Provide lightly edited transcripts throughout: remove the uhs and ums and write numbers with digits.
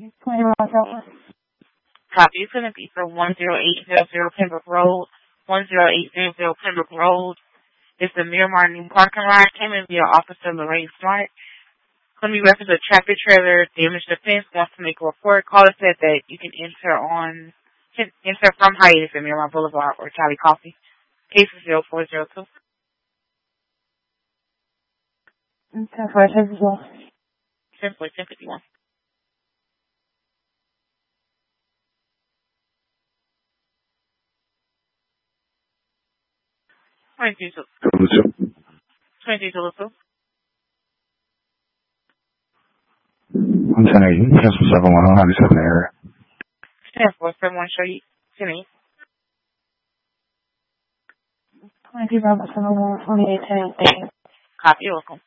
Copy. It's going to be for 10800 Pembroke Road, 10800 Pembroke Road. It's the Miramar New Parking Lot. Came in via Officer Lorraine Smart. Going to be reference to a tractor trailer damaged the fence. Wants to make a report. Caller said that you can enter from Hiatus at Miramar Boulevard or Charlie Coffee. Case is 0402. 10-4, 10-51. Twenty-two to 2. 11080, Castle 710, 97 area. 10-4, show you. 10-8. 22 Bravo 711, 2810. Copy. You're welcome.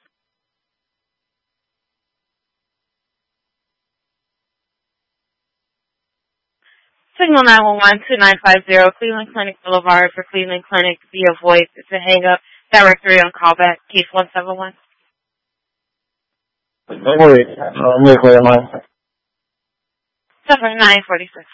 Signal 911-2950, Cleveland Clinic Boulevard for Cleveland Clinic via voice. It's a hang-up. Directory on callback. Case 171. Wait, clear line. 946.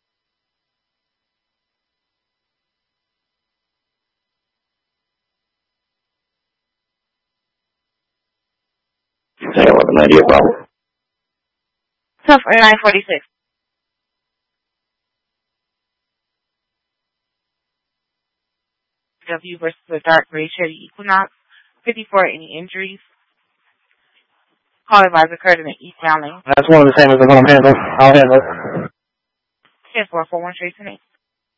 Say 1190 Bravo. 946. W versus the dark gray Chevy Equinox. 54. Any injuries? Call advisor occurred in the East Downlink. That's one of the same as the one I'm handling. I'll handle it. 10-4, 41 straight to me.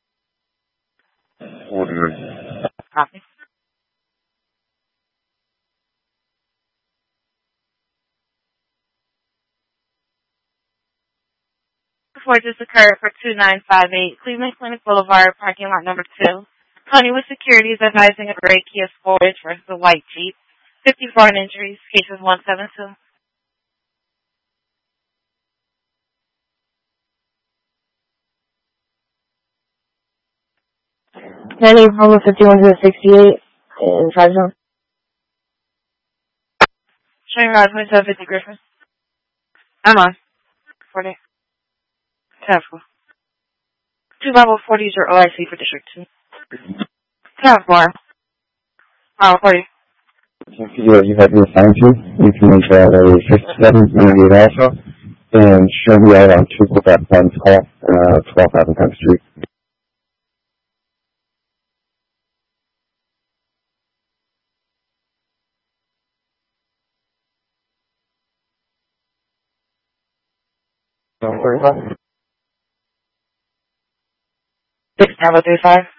Copy. Before this occurred for 2958 Cleveland Clinic Boulevard, parking lot number 2. Honeywood Security is advising a gray Kia Sportage versus a white Jeep. 54 injuries. Cases 172. April 51-68 in 5 zone. Showing rod 2750 Griffin. I'm on. 40. 10-4. 2 level 40s are OIC for District 2. 10-4. 40. You have your assigned to. You can make that a 5798 also. And show me out on 2 Quebec Funds call, 12th Avenue 10th Street. Six, 35.